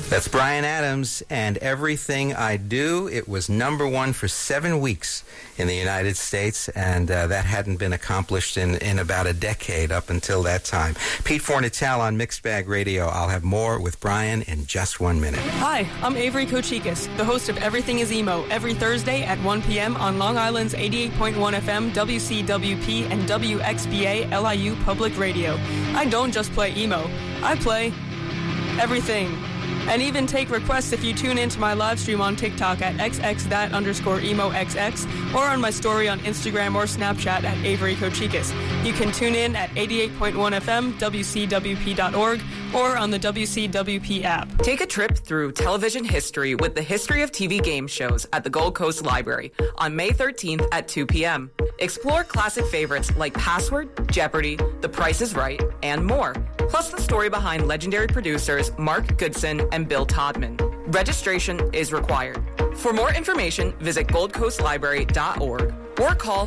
That's Bryan Adams and Everything I Do. It was number one for 7 weeks in the United States, and that hadn't been accomplished in about a decade up until that time. Pete Fornatale on Mixed Bag Radio. I'll have more with Bryan in just 1 minute. Hi, I'm Avery Kochikis, the host of Everything is Emo, every Thursday at 1 p.m. on Long Island's 88.1 FM, WCWP, and WXBA LIU Public Radio. I don't just play emo, I play everything. And even take requests if you tune into my live stream on TikTok at xxthat_emoxx or on my story on Instagram or Snapchat at Avery Kochikis. You can tune in at 88.1 FM, WCWP.org, or on the WCWP app. Take a trip through television history with the History of TV Game Shows at the Gold Coast Library on May 13th at 2 p.m. Explore classic favorites like Password, Jeopardy, The Price is Right, and more. Plus the story behind legendary producers Mark Goodson and Bill Todman. Registration is required. For more information, visit goldcoastlibrary.org or call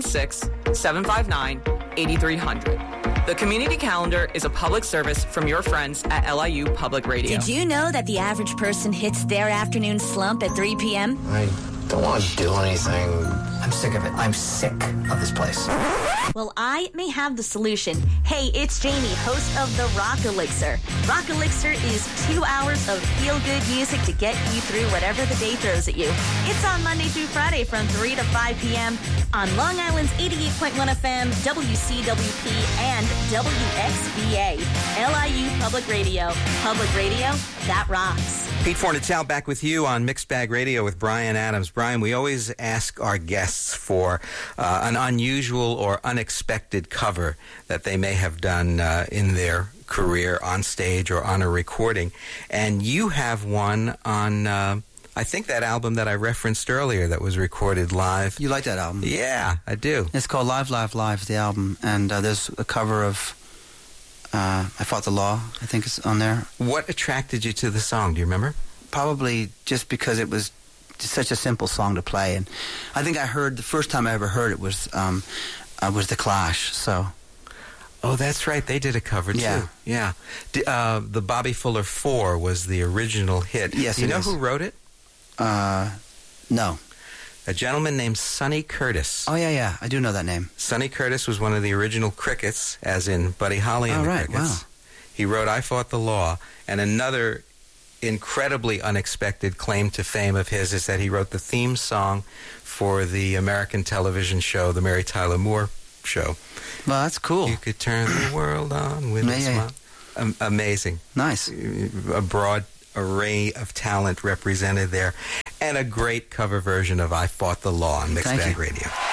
516-759-8300. The community calendar is a public service from your friends at LIU Public Radio. Did you know that the average person hits their afternoon slump at 3 p.m.? I don't want to do anything. I'm sick of it. I'm sick of this place. Well, I may have the solution. Hey, it's Jamie, host of The Rock Elixir. Rock Elixir is 2 hours of feel-good music to get you through whatever the day throws at you. It's on Monday through Friday from 3 to 5 p.m. on Long Island's 88.1 FM, WCWP, and WXBA. LIU Public Radio. Public radio that rocks. Pete Fornatale back with you on Mixed Bag Radio with Bryan Adams. Bryan, we always ask our guests for an unusual or unexpected cover that they may have done in their career on stage or on a recording. And you have one on, I think, that album that I referenced earlier that was recorded live. You like that album? Yeah, I do. It's called Live, Live, Live, the album. And there's a cover of I Fought the Law, I think it's on there. What attracted you to the song? Do you remember? Probably just because it was just such a simple song to play. And I think I heard, the first time I ever heard it was The Clash, so... Oh, that's right. They did a cover, too. Yeah. The Bobby Fuller 4 was the original hit. Yes, Do you know is. who wrote it? No. A gentleman named Sonny Curtis. Oh, yeah. I do know that name. Sonny Curtis was one of the original Crickets, as in Buddy Holly and the Crickets. Wow. He wrote I Fought the Law. And another incredibly unexpected claim to fame of his is that he wrote the theme song for the American television show, The Mary Tyler Moore Show. Well, that's cool. You could turn the world on with a smile. Amazing. Nice. A broad array of talent represented there. And a great cover version of I Fought the Law on Mixed Bag Radio.